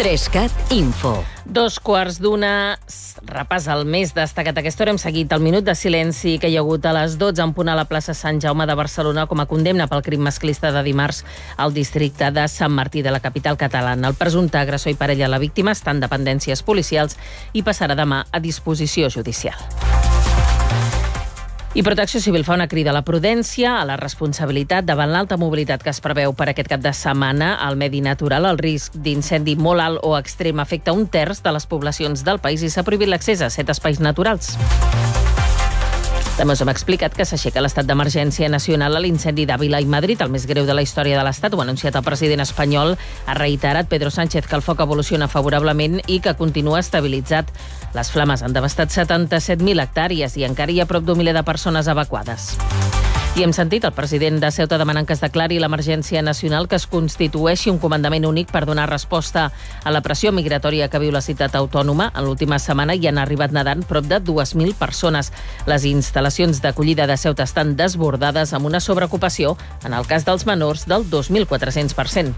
3CAT Info. 2:15, repàs el més destacat a aquesta hora. Hem seguit el minut de silenci que hi ha hagut a les 12 en punt a la plaça Sant Jaume de Barcelona com a condemna pel crim masclista de dimarts al districte de Sant Martí de la capital catalana. El presumpte agressor i parella de la víctima està en dependències policials i passarà demà a disposició judicial. I Protecció Civil fa una crida a la prudència, a la responsabilitat davant l'alta mobilitat que es preveu per aquest cap de setmana al medi natural. El risc d'incendi molt alt o extrem afecta un terç de les poblacions del país i s'ha prohibit l'accés a 7 espais naturals. També us hem explicat que s'aixeca l'estat d'emergència nacional a l'incendi d'Àvila i Madrid, el més greu de la història de l'Estat. Ho ha anunciat el president espanyol. Ha reiterat Pedro Sánchez que el foc evoluciona favorablement i que continua estabilitzat. Les flames han devastat 77.000 hectàrees i encara hi ha prop d'un miler de persones evacuades. I hem sentit el president de Ceuta demanant que es declari l'emergència nacional, que es constitueixi un comandament únic per donar resposta a la pressió migratòria que viu la ciutat autònoma. En l'última setmana hi han arribat nedant prop de 2.000 persones. Les instal·lacions d'acollida de Ceuta estan desbordades amb una sobreocupació, en el cas dels menors, del 2.400%.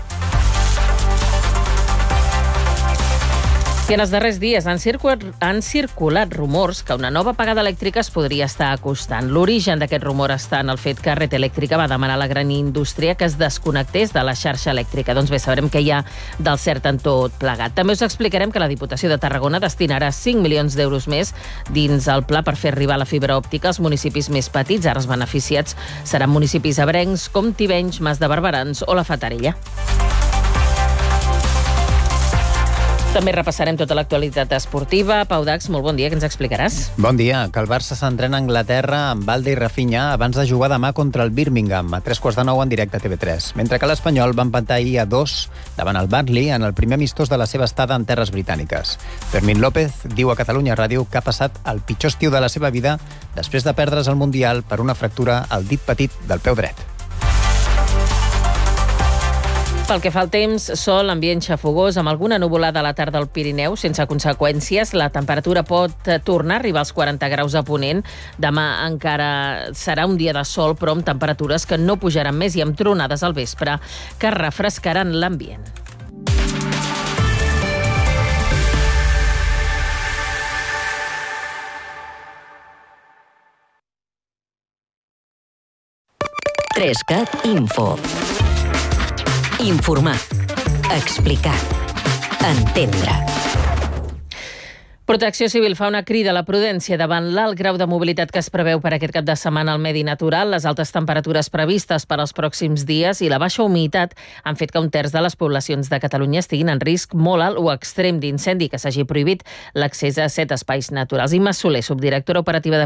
I en els darrers dies han circulat rumors que una nova apagada elèctrica es podria estar acostant. L'origen d'aquest rumor està en el fet que Red Eléctrica va demanar a la gran indústria que es desconnectés de la xarxa elèctrica. Doncs bé, sabrem què hi ha del cert en tot plegat. També us explicarem que la Diputació de Tarragona destinarà 5 milions d'euros més dins el pla per fer arribar la fibra òptica als municipis més petits. Ara els beneficiats seran municipis ebrencs com Tivenys, Mas de Barberans o la Fatarella. També repassarem tota l'actualitat esportiva. Pau Dax, molt bon dia, què ens explicaràs? Bon dia, que el Barça s'entrena a Anglaterra amb Valde i Rafinha abans de jugar demà contra el Birmingham a 9:15 en directe a TV3, mentre que l'Espanyol va empatar ahir a 2 davant el Burnley en el primer amistós de la seva estada en terres britàniques. Fermín López diu a Catalunya Ràdio que ha passat el pitjor estiu de la seva vida després de perdre's el Mundial per una fractura al dit petit del peu dret. Pel que fa al temps, sol, ambient xafogós, amb alguna nuvolada a la tarda al Pirineu, sense conseqüències. La temperatura pot tornar a arribar als 40 graus a Ponent. Demà encara serà un dia de sol, però amb temperatures que no pujaran més i amb tronades al vespre que refrescaran l'ambient. 3CAT Info. Informar, explicar, entendre. Protecció Civil fa una crida a la prudència davant l'alt grau de mobilitat que es preveu per aquest cap de setmana al medi natural. Les altes temperatures previstes per als pròxims dies i la baixa humitat han fet que un terç de les poblacions de Catalunya estiguin en risc molt alt o extrem d'incendi, que s'hagi prohibit l'accés a 7 espais naturals. Imma Soler, subdirectora operativa de